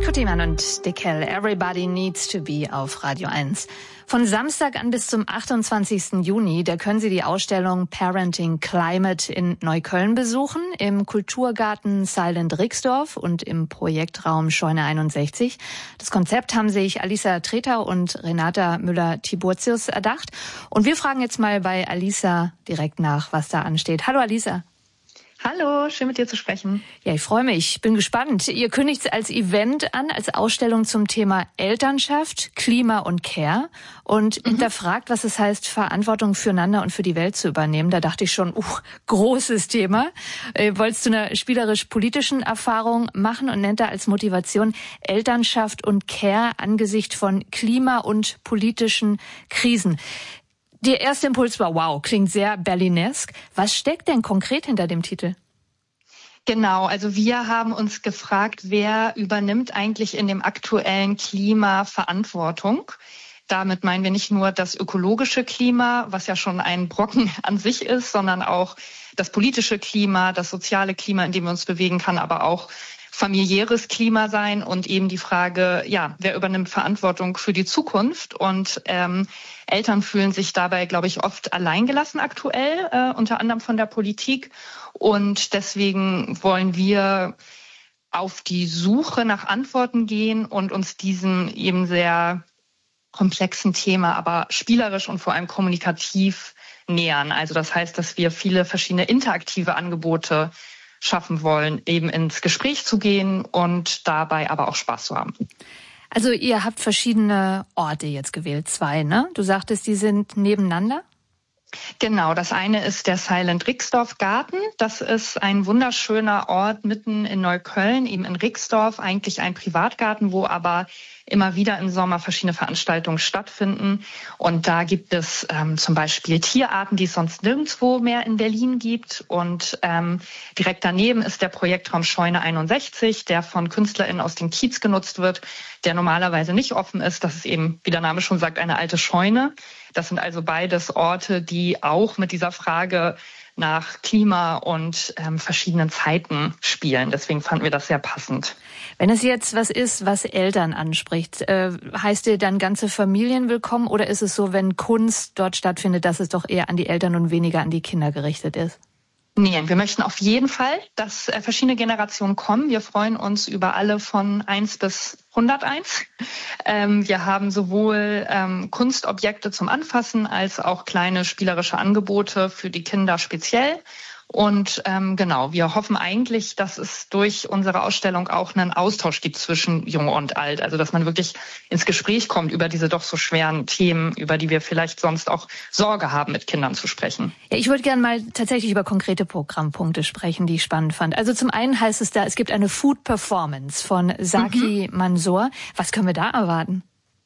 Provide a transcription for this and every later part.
Kuttimann und Dickel, Everybody Needs to Be auf Radio 1. Von Samstag an bis zum 28. Juni, da können Sie die Ausstellung Parenting Climate in Neukölln besuchen, im Kulturgarten Silent Rixdorf und im Projektraum Scheune 61. Das Konzept haben sich Alisa Treter und Renata Müller-Tiburtius erdacht. Und wir fragen jetzt mal bei Alisa direkt nach, was da ansteht. Hallo Alisa. Hallo, schön mit dir zu sprechen. Ja, ich freue mich, bin gespannt. Ihr kündigt es als Event an, als Ausstellung zum Thema Elternschaft, Klima und Care und hinterfragt, was es heißt, Verantwortung füreinander und für die Welt zu übernehmen. Da dachte ich schon, großes Thema. Wolltest du eine spielerisch-politischen Erfahrung machen und nennt da als Motivation Elternschaft und Care angesichts von Klima- und politischen Krisen. Der erste Impuls war, wow, klingt sehr berlinesk. Was steckt denn konkret hinter dem Titel? Genau, also wir haben uns gefragt, wer übernimmt eigentlich in dem aktuellen Klima Verantwortung? Damit meinen wir nicht nur das ökologische Klima, was ja schon ein Brocken an sich ist, sondern auch das politische Klima, das soziale Klima, in dem wir uns bewegen, kann aber auch familiäres Klima sein und eben die Frage, ja, wer übernimmt Verantwortung für die Zukunft? Und Eltern fühlen sich dabei, glaube ich, oft alleingelassen aktuell, unter anderem von der Politik. Und deswegen wollen wir auf die Suche nach Antworten gehen und uns diesem eben sehr komplexen Thema, aber spielerisch und vor allem kommunikativ nähern. Also das heißt, dass wir viele verschiedene interaktive Angebote schaffen wollen, eben ins Gespräch zu gehen und dabei aber auch Spaß zu haben. Also ihr habt verschiedene Orte jetzt gewählt, 2, ne? Du sagtest, die sind nebeneinander? Genau, das eine ist der Silent Rixdorf Garten. Das ist ein wunderschöner Ort mitten in Neukölln, eben in Rixdorf, eigentlich ein Privatgarten, wo aber immer wieder im Sommer verschiedene Veranstaltungen stattfinden. Und da gibt es zum Beispiel Tierarten, die es sonst nirgendwo mehr in Berlin gibt. Und direkt daneben ist der Projektraum Scheune 61, der von KünstlerInnen aus dem Kiez genutzt wird, der normalerweise nicht offen ist. Das ist eben, wie der Name schon sagt, eine alte Scheune. Das sind also beides Orte, die auch mit dieser Frage nach Klima und verschiedenen Zeiten spielen. Deswegen fanden wir das sehr passend. Wenn es jetzt was ist, was Eltern anspricht, heißt ihr dann ganze Familien willkommen oder ist es so, wenn Kunst dort stattfindet, dass es doch eher an die Eltern und weniger an die Kinder gerichtet ist? Nee, wir möchten auf jeden Fall, dass verschiedene Generationen kommen. Wir freuen uns über alle von 1 bis 101. Wir haben sowohl Kunstobjekte zum Anfassen als auch kleine spielerische Angebote für die Kinder speziell. Und genau, wir hoffen eigentlich, dass es durch unsere Ausstellung auch einen Austausch gibt zwischen Jung und Alt. Also dass man wirklich ins Gespräch kommt über diese doch so schweren Themen, über die wir vielleicht sonst auch Sorge haben, mit Kindern zu sprechen. Ja, ich würde gerne mal tatsächlich über konkrete Programmpunkte sprechen, die ich spannend fand. Also zum einen heißt es da, es gibt eine Food Performance von Zaki Mansour. Was können wir da erwarten?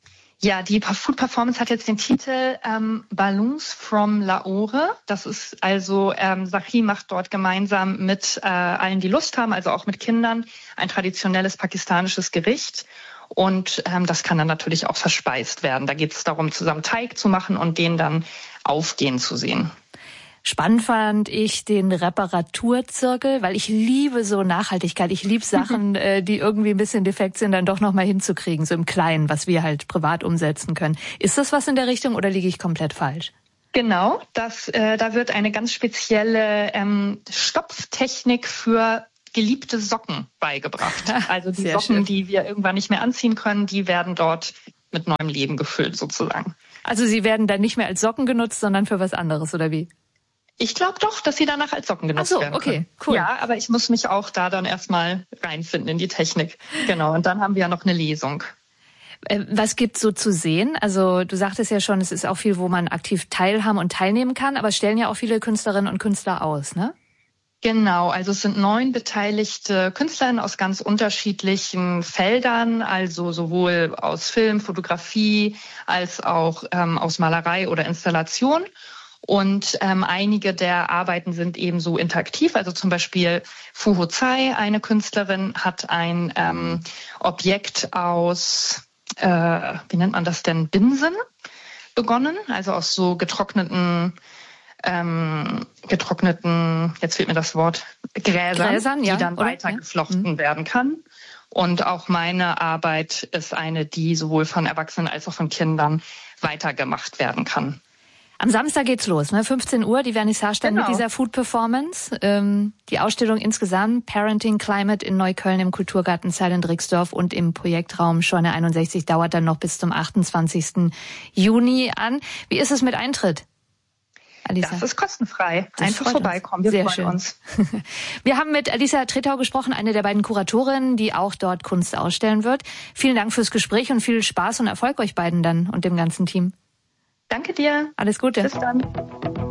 Ja, die Food Performance hat jetzt den Titel Balloons from Lahore. Das ist also, Zaki macht dort gemeinsam mit allen, die Lust haben, also auch mit Kindern, ein traditionelles pakistanisches Gericht. Und das kann dann natürlich auch verspeist werden. Da geht es darum, zusammen Teig zu machen und den dann aufgehen zu sehen. Spannend fand ich den Reparaturzirkel, weil ich liebe so Nachhaltigkeit. Ich liebe Sachen, die irgendwie ein bisschen defekt sind, dann doch noch mal hinzukriegen, so im Kleinen, was wir halt privat umsetzen können. Ist das was in der Richtung oder liege ich komplett falsch? Genau, da wird eine ganz spezielle Stopftechnik für geliebte Socken beigebracht. Also die Socken, schön, die wir irgendwann nicht mehr anziehen können, die werden dort mit neuem Leben gefüllt sozusagen. Also sie werden dann nicht mehr als Socken genutzt, sondern für was anderes, oder wie? Ich glaube doch, dass sie danach als Socken genutzt werden können. Okay, cool. Ja, aber ich muss mich auch da dann erstmal reinfinden in die Technik. Genau, und dann haben wir ja noch eine Lesung. Was gibt's so zu sehen? Also du sagtest ja schon, es ist auch viel, wo man aktiv teilhaben und teilnehmen kann, aber es stellen ja auch viele Künstlerinnen und Künstler aus, ne? Genau, also es sind 9 beteiligte KünstlerInnen aus ganz unterschiedlichen Feldern, also sowohl aus Film, Fotografie als auch aus Malerei oder Installation. Und einige der Arbeiten sind eben so interaktiv. Also zum Beispiel Fuho Tsai, eine Künstlerin, hat ein Objekt aus, wie nennt man das denn, Binsen begonnen. Also aus so getrockneten, jetzt fehlt mir das Wort, Gräsern, ja, die dann weiter geflochten werden kann. Und auch meine Arbeit ist eine, die sowohl von Erwachsenen als auch von Kindern weitergemacht werden kann. Am Samstag geht's los, ne? 15 Uhr, die Vernissage dann mit dieser Food Performance. Die Ausstellung insgesamt, Parenting Climate in Neukölln im Kulturgarten Silent Rixdorf und im Projektraum Scheune 61 dauert dann noch bis zum 28. Juni an. Wie ist es mit Eintritt? Alisa? Das ist kostenfrei. Einfach vorbeikommen. Wir freuen uns. Wir haben mit Alisa Tretau gesprochen, eine der beiden Kuratorinnen, die auch dort Kunst ausstellen wird. Vielen Dank fürs Gespräch und viel Spaß und Erfolg euch beiden dann und dem ganzen Team. Danke dir. Alles Gute. Bis dann.